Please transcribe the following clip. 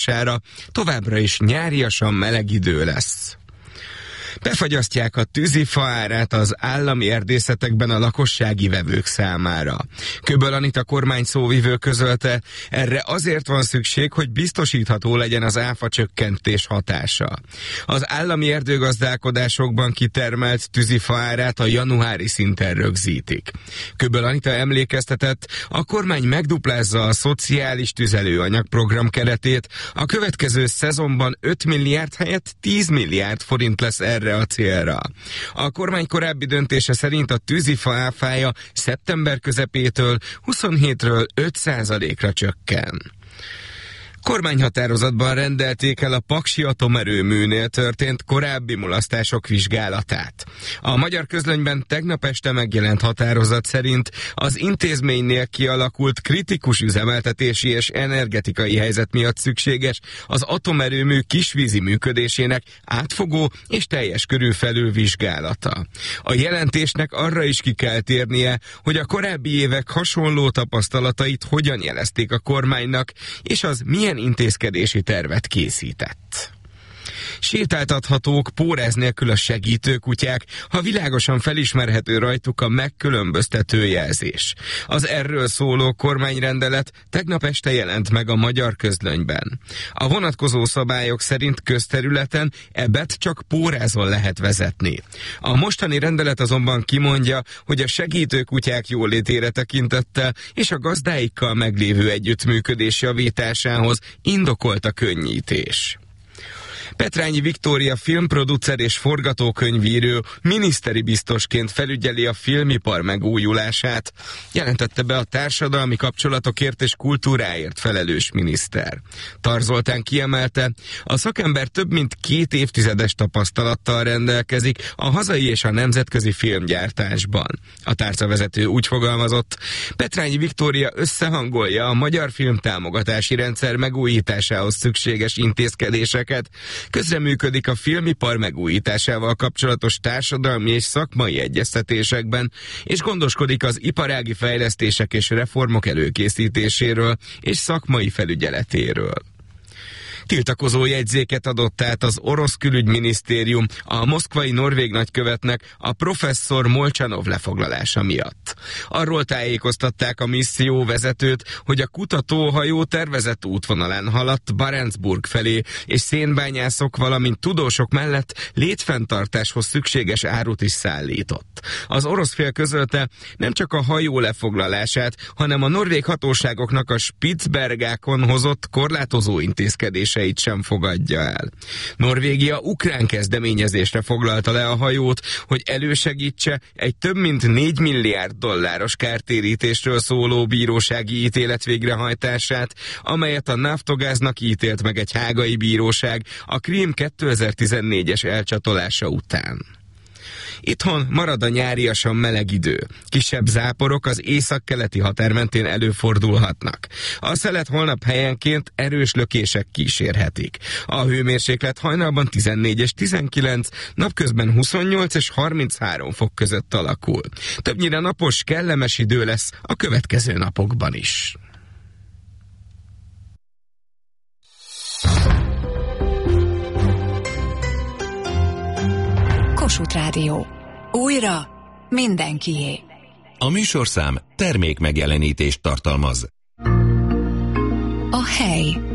továbbra is nyáriasan meleg idő lesz. Befagyasztják a tűzifa árát az állami erdészetekben a lakossági vevők számára. Köböl Anita kormány szóvivő közölte, erre azért van szükség, hogy biztosítható legyen az áfa csökkentés hatása. Az állami erdőgazdálkodásokban kitermelt tűzifa árát a januári szinten rögzítik. Köböl Anita emlékeztetett, a kormány megduplázza a szociális tüzelőanyag program keretét, a következő szezonban 5 milliárd helyett 10 milliárd forint lesz erre a célra. A kormány korábbi döntése szerint a tűzifa áfája szeptember közepétől 27-ről 5%-ra csökken. Kormányhatározatban rendelték el a Paksi atomerőműnél történt korábbi mulasztások vizsgálatát. A Magyar Közlönyben tegnap este megjelent határozat szerint az intézménynél kialakult kritikus üzemeltetési és energetikai helyzet miatt szükséges az atomerőmű kisvízi működésének átfogó és teljes körű felülvizsgálata. A jelentésnek arra is ki kell térnie, hogy a korábbi évek hasonló tapasztalatait hogyan jelezték a kormánynak, és az milyen intézkedési tervet készített. Sétáltathatók pórez nélkül a segítőkutyák, ha világosan felismerhető rajtuk a megkülönböztető jelzés. Az erről szóló kormányrendelet tegnap este jelent meg a Magyar Közlönyben. A vonatkozó szabályok szerint közterületen ebbet csak pórázon lehet vezetni. A mostani rendelet azonban kimondja, hogy a segítőkutyák jólétére tekintettel és a gazdáikkal meglévő együttműködés javításához indokolt a könnyítés. Petrányi Viktória filmproducer és forgatókönyvíró miniszteri biztosként felügyeli a filmipar megújulását, jelentette be a társadalmi kapcsolatokért és kultúráért felelős miniszter. Tar Zoltán kiemelte, a szakember több mint 2 évtizedes tapasztalattal rendelkezik a hazai és a nemzetközi filmgyártásban. A tárcavezető úgy fogalmazott, Petrányi Viktória összehangolja a magyar filmtámogatási rendszer megújításához szükséges intézkedéseket, közreműködik a filmipar megújításával kapcsolatos társadalmi és szakmai egyeztetésekben, és gondoskodik az iparági fejlesztések és reformok előkészítéséről és szakmai felügyeletéről. Tiltakozó jegyzéket adott át az orosz külügyminisztérium a moszkvai norvég nagykövetnek a professzor Molcsanov lefoglalása miatt. Arról tájékoztatták a misszió vezetőt, hogy a kutatóhajó tervezett útvonalán haladt Barentsburg felé, és szénbányászok, valamint tudósok mellett létfenntartáshoz szükséges árut is szállított. Az orosz fél közölte, nem csak a hajó lefoglalását, hanem a norvég hatóságoknak a Spitsbergákon hozott korlátozó intézkedéseit sem fogadja el. Norvégia ukrán kezdeményezésre foglalta le a hajót, hogy elősegítse egy több mint 4 milliárd dolláros kártérítésről szóló bírósági ítélet végrehajtását, amelyet a Naftogáznak ítélt meg egy hágai bíróság a Krím 2014-es elcsatolása után. Itthon marad a nyáriasan meleg idő. Kisebb záporok az északkeleti határ mentén előfordulhatnak. A szelet holnap helyenként erős lökések kísérhetik. A hőmérséklet hajnalban 14 és 19, napközben 28 és 33 fok között alakul. Többnyire napos, kellemes idő lesz a következő napokban is. Kossuth Rádió. Újra mindenkié. A műsorszám termék megjelenítést tartalmaz. A hely.